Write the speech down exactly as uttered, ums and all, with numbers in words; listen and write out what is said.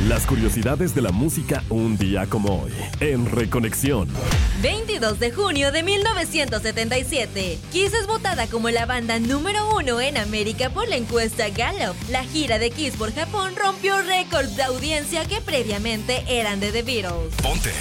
Las curiosidades de la música un día como hoy, en Reconexión. veintidós de junio de mil novecientos setenta y siete. Kiss es votada como la banda número uno en América por la encuesta Gallup. La gira de Kiss por Japón rompió récords de audiencia que previamente eran de The Beatles. Ponte